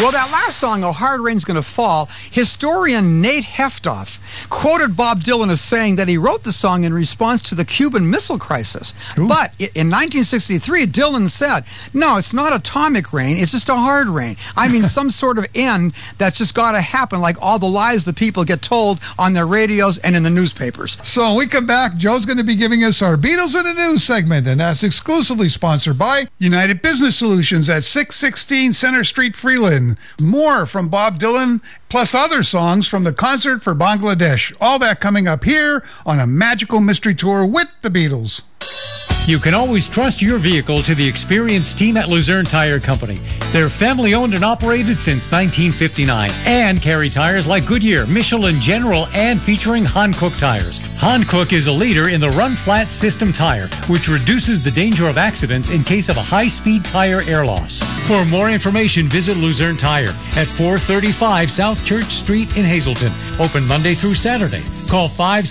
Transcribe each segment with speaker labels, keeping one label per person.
Speaker 1: Well, that last song, "A Hard Rain's Gonna Fall," historian Nate Heftoff quoted Bob Dylan as saying that he wrote the song in response to the Cuban Missile Crisis. Ooh. But in 1963, Dylan said, "No, it's not atomic rain, it's just a hard rain. I mean, some sort of end that's just got to happen, like all the lies that people get told on their radios and in the newspapers."
Speaker 2: So when we come back, Joe's going to be giving us our Beatles in the News segment, and that's exclusively sponsored by United Business Solutions at 616 Center Street, Freeland. More from Bob Dylan, plus other songs from the Concert for Bangladesh. All that coming up here on A Magical Mystery Tour with the Beatles.
Speaker 3: You can always trust your vehicle to the experienced team at Luzerne Tire Company. They're family-owned and operated since 1959 and carry tires like Goodyear, Michelin General, and featuring Hankook tires. Hankook is a leader in the run-flat system tire, which reduces the danger of accidents in case of a high-speed tire air loss. For more information, visit Luzerne Tire at 435 South Church Street in Hazleton. Open Monday through Saturday. Call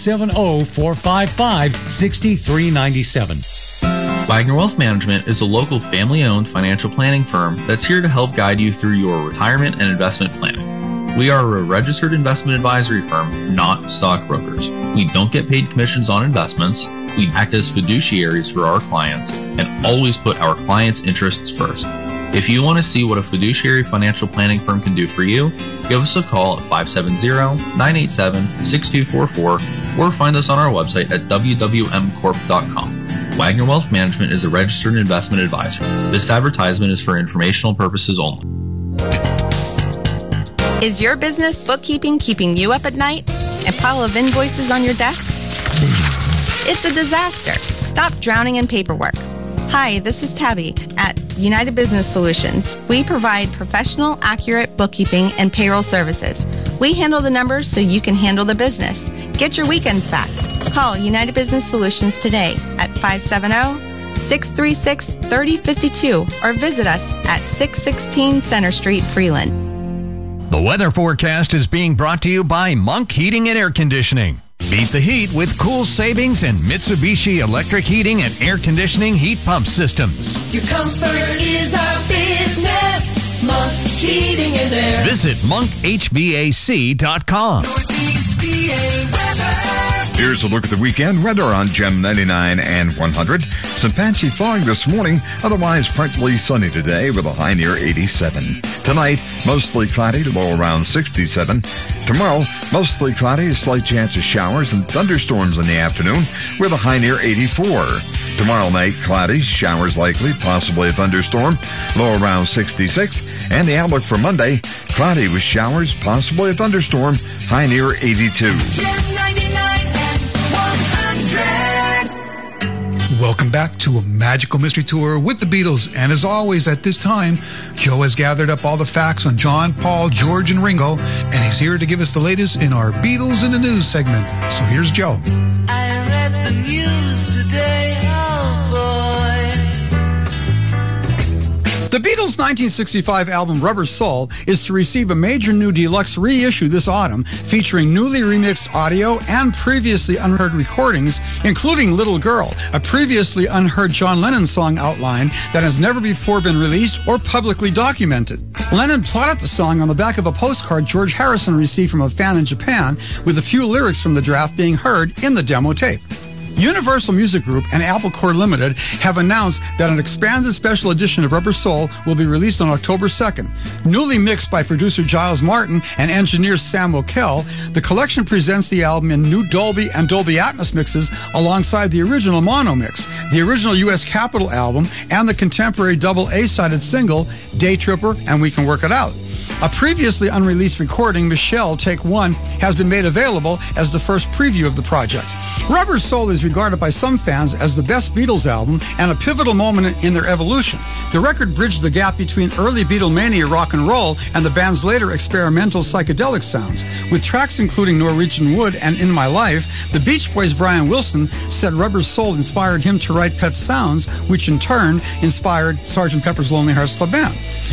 Speaker 3: 570-455-6397.
Speaker 4: Wagner Wealth Management is a local family-owned financial planning firm that's here to help guide you through your retirement and investment planning. We are a registered investment advisory firm, not stockbrokers. We don't get paid commissions on investments. We act as fiduciaries for our clients and always put our clients' interests first. If you want to see what a fiduciary financial planning firm can do for you, give us a call at 570-987-6244 or find us on our website at wwmcorp.com. Wagner Wealth Management is a registered investment advisor. This advertisement is for informational purposes only.
Speaker 5: Is your business bookkeeping keeping you up at night? A pile of invoices on your desk? It's a disaster. Stop drowning in paperwork. Hi, this is Tabby at United Business Solutions. We provide professional, accurate bookkeeping and payroll services. We handle the numbers so you can handle the business. Get your weekends back. Call United Business Solutions today at 570-636-3052 or visit us at 616 Center Street, Freeland.
Speaker 6: The weather forecast is being brought to you by Monk Heating and Air Conditioning. Beat the heat with cool savings and Mitsubishi electric heating and air conditioning heat pump systems.
Speaker 7: Your comfort is our business. Monk Heating and Air.
Speaker 6: Visit monkhvac.com.
Speaker 7: Northeast PA weather.
Speaker 8: Here's a look at the weekend weather on Gem 99 and 100. Some patchy fog this morning, otherwise partly sunny today with a high near 87. Tonight, mostly cloudy, low around 67. Tomorrow, mostly cloudy, a slight chance of showers and thunderstorms in the afternoon with a high near 84. Tomorrow night, cloudy, showers likely, possibly a thunderstorm, low around 66. And the outlook for Monday, cloudy with showers, possibly a thunderstorm, high near 82.
Speaker 2: Welcome back to A Magical Mystery Tour with the Beatles. And as always, at this time, Joe has gathered up all the facts on John, Paul, George, and Ringo, and he's here to give us the latest in our Beatles in the News segment. So here's Joe.
Speaker 7: I read the news today, oh
Speaker 1: The Beatles' 1965 album Rubber Soul is to receive a major new deluxe reissue this autumn, featuring newly remixed audio and previously unheard recordings, including Little Girl, a previously unheard John Lennon song outline that has never before been released or publicly documented. Lennon plotted the song on the back of a postcard George Harrison received from a fan in Japan, with a few lyrics from the draft being heard in the demo tape. Universal Music Group and Apple Corps Limited have announced that an expanded special edition of Rubber Soul will be released on October 2nd. Newly mixed by producer Giles Martin and engineer Sam O'Kell, the collection presents the album in new Dolby and Dolby Atmos mixes alongside the original mono mix, the original U.S. Capitol album, and the contemporary double A-sided single, Day Tripper and We Can Work It Out. A previously unreleased recording, Michelle Take One, has been made available as the first preview of the project. Rubber Soul is regarded by some fans as the best Beatles album and a pivotal moment in their evolution. The record bridged the gap between early Beatlemania rock and roll and the band's later experimental psychedelic sounds. With tracks including Norwegian Wood and In My Life, the Beach Boys' Brian Wilson said Rubber Soul inspired him to write Pet Sounds, which in turn inspired Sgt. Pepper's Lonely Hearts Club Band.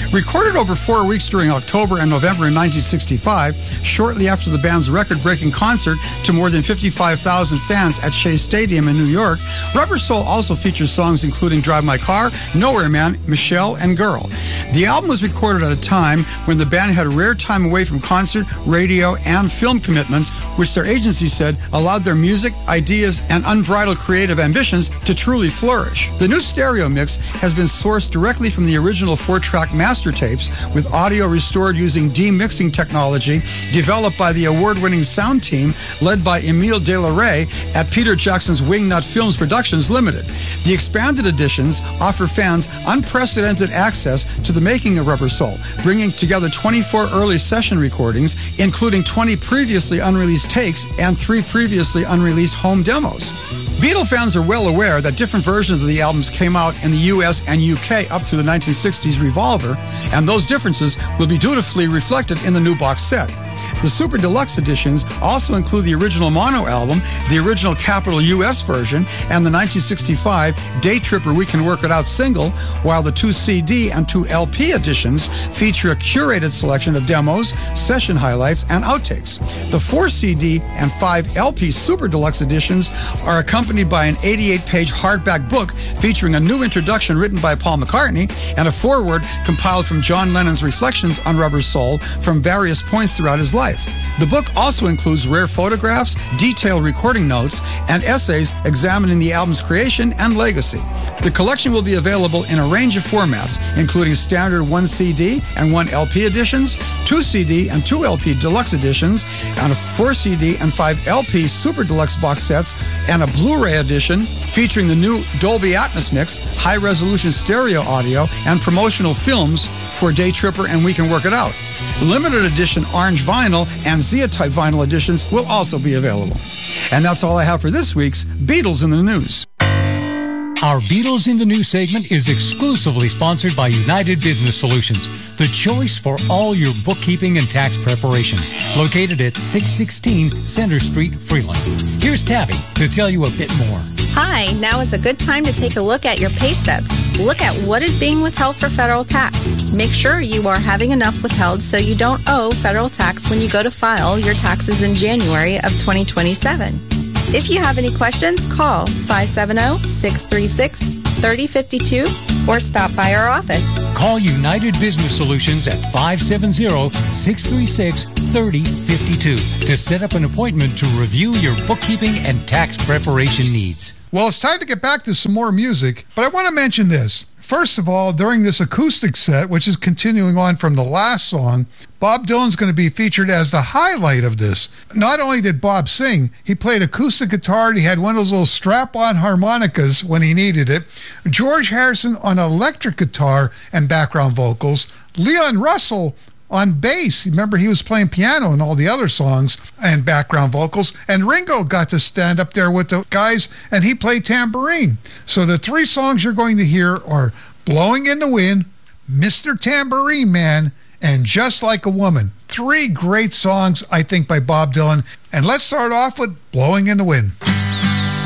Speaker 1: Recorded over 4 weeks during October and November in 1965, shortly after the band's record-breaking concert to more than 55,000 fans at Shea Stadium in New York, Rubber Soul also features songs including Drive My Car, Nowhere Man, Michelle, and Girl. The album was recorded at a time when the band had a rare time away from concert, radio, and film commitments, which their agency said allowed their music, ideas, and unbridled creative ambitions to truly flourish. The new stereo mix has been sourced directly from the original 4-track master tapes, with audio restored using demixing technology developed by the award-winning sound team led by Emile De La Rey at Peter Jackson's Wingnut Films Productions Limited. The expanded editions offer fans unprecedented access to the making of Rubber Soul, bringing together 24 early session recordings, including 20 previously unreleased takes and 3 previously unreleased home demos. Beatle fans are well aware that different versions of the albums came out in the US and UK up through the 1960s Revolver, and those differences will be dutifully reflected in the new box set. The Super Deluxe editions also include the original mono album, the original capital US version, and the 1965 Day Tripper We Can Work It Out single, while the 2 CD and 2 LP editions feature a curated selection of demos, session highlights, and outtakes. The 4 CD and 5 LP Super Deluxe editions are accompanied by an 88-page hardback book featuring a new introduction written by Paul McCartney and a foreword compiled from John Lennon's reflections on Rubber Soul from various points throughout his life. The book also includes rare photographs, detailed recording notes, and essays examining the album's creation and legacy. The collection will be available in a range of formats, including standard 1 CD and 1 LP editions, 2 CD and 2 LP deluxe editions, and a 4 CD and 5 LP Super Deluxe box sets, and a Blu-ray edition featuring the new Dolby Atmos mix, high-resolution stereo audio, and promotional films for Day Tripper and We Can Work It Out. Limited edition orange vinyl and Zia-type vinyl editions will also be available. And that's all I have for this week's Beatles in the News.
Speaker 3: Our Beatles in the News segment is exclusively sponsored by United Business Solutions, the choice for all your bookkeeping and tax preparations. Located at 616 Center Street, Freeland. Here's Tabby to tell you a bit more.
Speaker 5: Hi, now is a good time to take a look at your pay stubs. Look at what is being withheld for federal tax. Make sure you are having enough withheld so you don't owe federal tax when you go to file your taxes in January of 2027. If you have any questions, call 570-636-3052 or stop by our office.
Speaker 3: Call United Business Solutions at 570-636-3052 to set up an appointment to review your bookkeeping and tax preparation needs.
Speaker 2: Well, it's time to get back to some more music, but I want to mention this. First of all, during this acoustic set, which is continuing on from the last song, Bob Dylan's going to be featured as the highlight of this. Not only did Bob sing, he played acoustic guitar, and he had one of those little strap-on harmonicas when he needed it. George Harrison on electric guitar and background vocals. Leon Russell on bass. Remember, he was playing piano in all the other songs and background vocals. And Ringo got to stand up there with the guys, and he played tambourine. So the 3 songs you're going to hear are Blowing in the Wind, Mr. Tambourine Man, and Just Like a Woman. 3 great songs, I think, by Bob Dylan. And let's start off with Blowing in the Wind.